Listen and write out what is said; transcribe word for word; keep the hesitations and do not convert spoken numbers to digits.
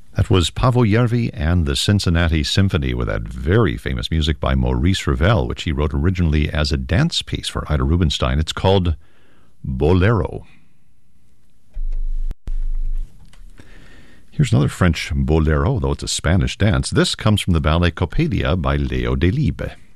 That was Paavo Järvi and the Cincinnati Symphony with that very famous music by Maurice Ravel, which he wrote originally as a dance piece for Ida Rubinstein. It's called Bolero. Here's another French bolero, though it's a Spanish dance. This comes from the ballet Coppelia by Leo Delibes.